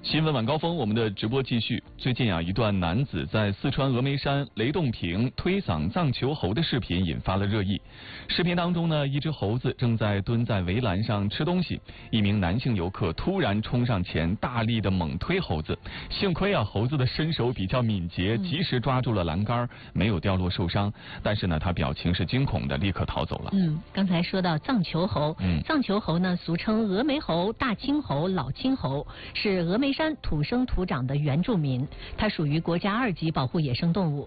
新闻晚高峰，我们的直播继续。最近一段男子在四川峨眉山雷洞坪推搡藏球猴的视频引发了热议。视频当中呢，一只猴子正在蹲在围栏上吃东西，一名男性游客突然冲上前，大力的猛推猴子。幸亏猴子的身手比较敏捷，及时抓住了栏杆，没有掉落受伤。但是呢，他表情是惊恐的，立刻逃走了。 刚才说到藏球猴，藏球猴呢，俗称峨眉猴、大青猴、老青猴，是峨眉山土生土长的原住民，它属于国家2级保护野生动物。